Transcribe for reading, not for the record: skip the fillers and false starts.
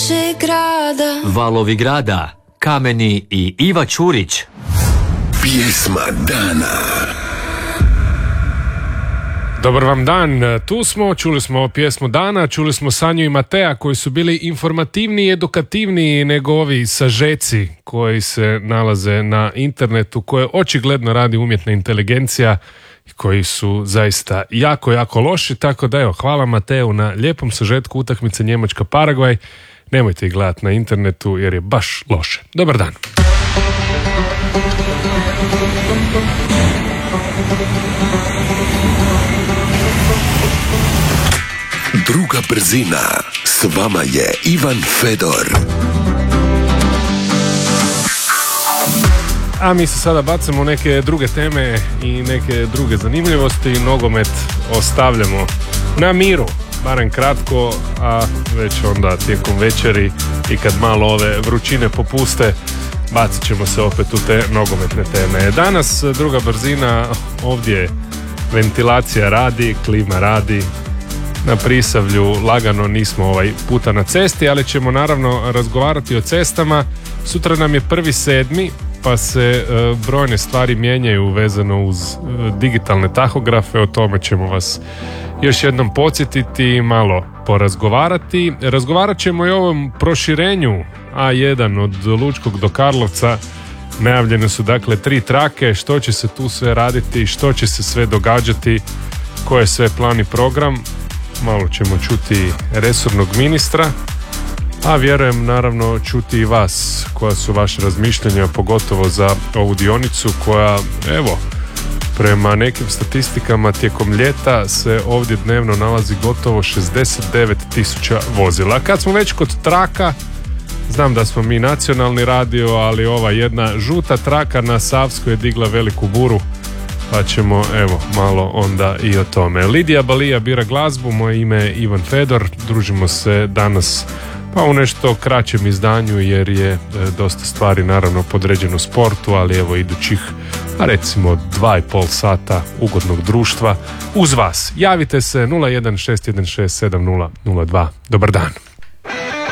našeg grada. Valovi grada, Kameni i Iva Ćurić. Pjesma dana. Dobar vam dan, tu smo, čuli smo pjesmu dana, čuli smo Sanju i Matea koji su bili informativniji i edukativniji nego ovi sažeci koji se nalaze na internetu, koje očigledno radi umjetna inteligencija i koji su zaista jako, jako loši, tako da evo, hvala Mateu na lijepom sažetku utakmice Njemačka-Paragvaj. Nemojte ih gledati na internetu jer je baš loše. Dobar dan. Druga brzina. S vama je Ivan Fedor. A mi se sada bacamo u neke druge teme i neke druge zanimljivosti. Nogomet ostavljamo na miru, barem kratko, a već onda tijekom večeri i kad malo ove vrućine popuste, bacit ćemo se opet u te nogometne teme. Danas druga brzina, ovdje ventilacija radi, klima radi. Na Prisavlju lagano nismo ovaj puta na cesti, ali ćemo naravno razgovarati o cestama. Sutra nam je 1.7. pa se brojne stvari mijenjaju vezano uz digitalne tahografe. O tome ćemo vas još jednom podsjetiti i malo porazgovarati. Razgovarat ćemo i o ovom proširenju A1 od Lučkog do Karlovca. Najavljene su dakle 3 trake, što će se tu sve raditi, što će se sve događati, koji je sve plan i program. Malo ćemo čuti resornog ministra, a vjerujem naravno čuti i vas, koja su vaše razmišljanja, pogotovo za ovu dionicu koja, evo, prema nekim statistikama tijekom ljeta se ovdje dnevno nalazi gotovo 69.000 vozila. Kad smo već kod traka, znam da smo mi nacionalni radio, ali ova jedna žuta traka na Savskoj je digla veliku buru, pa ćemo evo malo onda i o tome. Lidija Balija bira glazbu, moje ime je Ivan Fedor, družimo se danas pa u nešto kraćem izdanju jer je dosta stvari naravno podređeno sportu, ali evo idućih recimo 2,5 sata ugodnog društva uz vas. Javite se 016167002. Dobar dan.